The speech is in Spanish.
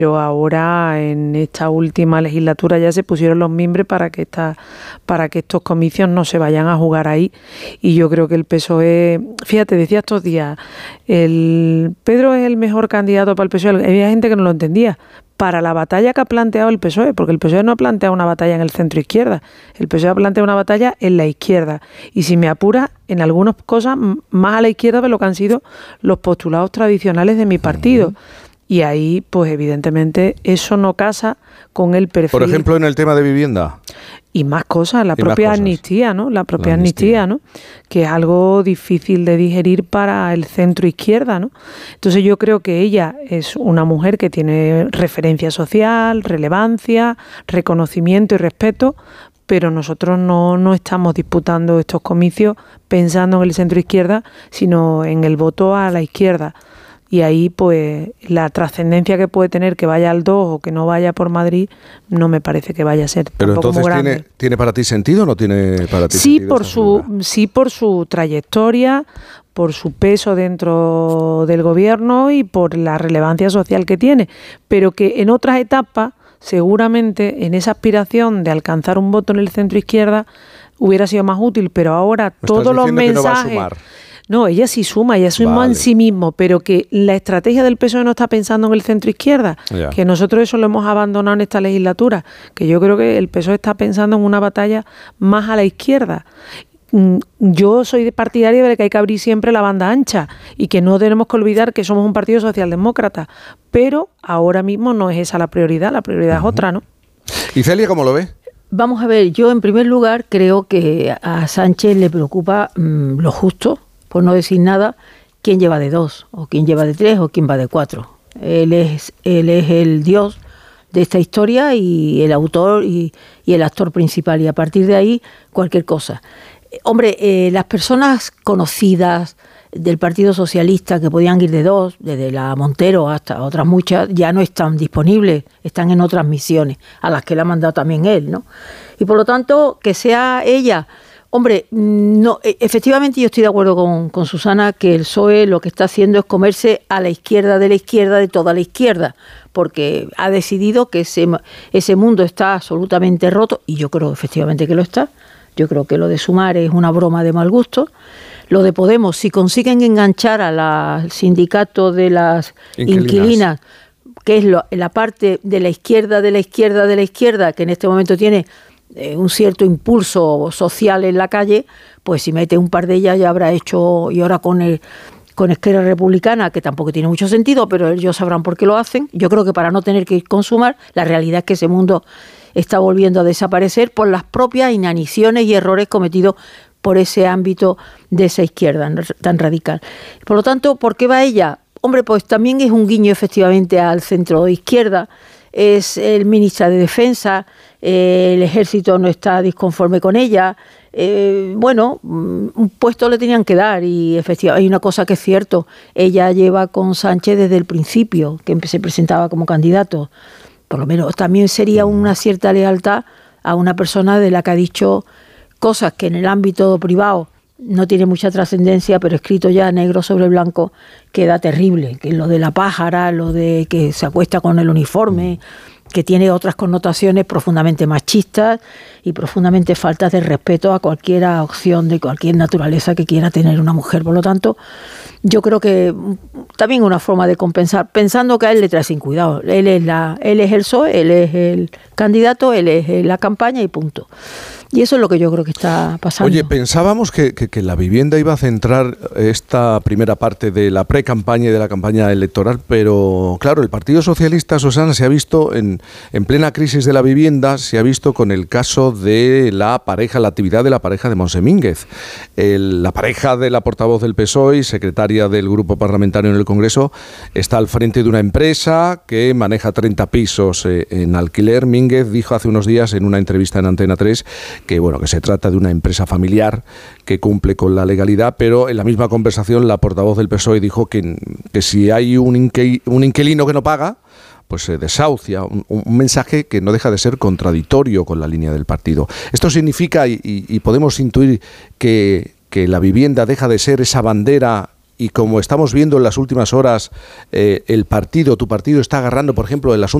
Pero ahora, en esta última legislatura, ya se pusieron los mimbres para que estos comicios no se vayan a jugar ahí. Y yo creo que el PSOE, fíjate, decía estos días, Pedro es el mejor candidato para el PSOE. Había gente que no lo entendía. Para la batalla que ha planteado el PSOE, porque el PSOE no ha planteado una batalla en el centro-izquierda, el PSOE ha planteado una batalla en la izquierda. Y si me apura, en algunas cosas más a la izquierda de lo que han sido los postulados tradicionales de mi partido. Y ahí, pues evidentemente, eso no casa con el perfil. Por ejemplo, en el tema de vivienda. Y más cosas, la propia amnistía, ¿no? La propia amnistía, ¿no? Que es algo difícil de digerir para el centro izquierda, ¿no? Entonces yo creo que ella es una mujer que tiene referencia social, relevancia, reconocimiento y respeto, pero nosotros no estamos disputando estos comicios pensando en el centro izquierda, sino en el voto a la izquierda. Y ahí, pues, la trascendencia que puede tener que vaya al 2 o que no vaya por Madrid, no me parece que vaya a ser Pero tampoco entonces, muy grande. ¿tiene para ti sentido o no tiene para ti sí, sentido? Sí, por su trayectoria, por su peso dentro del gobierno y por la relevancia social que tiene. Pero que en otras etapas, seguramente, en esa aspiración de alcanzar un voto en el centro izquierda, hubiera sido más útil. Pero ahora todos los mensajes... Que no va a sumar. No, ella sí suma en sí mismo, pero que la estrategia del PSOE no está pensando en el centro-izquierda, que nosotros eso lo hemos abandonado en esta legislatura, que yo creo que el PSOE está pensando en una batalla más a la izquierda. Yo soy partidaria de que hay que abrir siempre la banda ancha y que no tenemos que olvidar que somos un partido socialdemócrata, pero ahora mismo no es esa la prioridad es otra, ¿no? ¿Y Celia cómo lo ve? Vamos a ver, yo en primer lugar creo que a Sánchez le preocupa lo justo, por no decir nada, quién lleva de 2, o quién lleva de 3, o quién va de 4. Él es el dios de esta historia y el autor y el actor principal, y a partir de ahí cualquier cosa. Hombre, las personas conocidas del Partido Socialista que podían ir de 2, desde la Montero hasta otras muchas, ya no están disponibles, están en otras misiones, a las que le ha mandado también él, ¿no? Y por lo tanto, que sea ella... Hombre, no, efectivamente yo estoy de acuerdo con Susana que el PSOE lo que está haciendo es comerse a la izquierda de toda la izquierda, porque ha decidido que ese mundo está absolutamente roto, y yo creo efectivamente que lo está. Yo creo que lo de Sumar es una broma de mal gusto. Lo de Podemos, si consiguen enganchar al sindicato de las inquilinas, que es la parte de la izquierda, que en este momento tiene un cierto impulso social en la calle, pues si mete un par de ellas ya habrá hecho, y ahora con Esquerra Republicana, que tampoco tiene mucho sentido, pero ellos sabrán por qué lo hacen. Yo creo que para no tener que consumar, la realidad es que ese mundo está volviendo a desaparecer por las propias inaniciones y errores cometidos por ese ámbito de esa izquierda tan radical. Por lo tanto, ¿por qué va ella? Hombre, pues también es un guiño efectivamente al centro izquierda. Es el ministra de Defensa, el ejército no está disconforme con ella. Bueno, un puesto le tenían que dar, y efectivamente hay una cosa que es cierto, ella lleva con Sánchez desde el principio, que se presentaba como candidato. Por lo menos también sería una cierta lealtad a una persona de la que ha dicho cosas que en el ámbito privado no tiene mucha trascendencia, pero escrito ya negro sobre blanco queda terrible, que es lo de la pájara, lo de que se acuesta con el uniforme, que tiene otras connotaciones profundamente machistas y profundamente faltas de respeto a cualquier opción de cualquier naturaleza que quiera tener una mujer. Por lo tanto, yo creo que también una forma de compensar, pensando que a él le trae sin cuidado. Él es el PSOE, él es el candidato, él es la campaña y punto. Y eso es lo que yo creo que está pasando. Oye, pensábamos que la vivienda iba a centrar esta primera parte de la pre-campaña y de la campaña electoral, pero claro, el Partido Socialista, Susana, se ha visto en plena crisis de la vivienda, se ha visto con el caso de la actividad de la pareja de Monsemínguez. La pareja de la portavoz del PSOE y secretaria del grupo parlamentario en el Congreso está al frente de una empresa que maneja 30 pisos en alquiler. Mínguez dijo hace unos días en una entrevista en Antena 3 que se trata de una empresa familiar que cumple con la legalidad, pero en la misma conversación la portavoz del PSOE dijo que si hay un inquilino que no paga, pues se desahucia, un mensaje que no deja de ser contradictorio con la línea del partido. Esto significa, y podemos intuir, que la vivienda deja de ser esa bandera y como estamos viendo en las últimas horas, tu partido está agarrando, por ejemplo, el asunto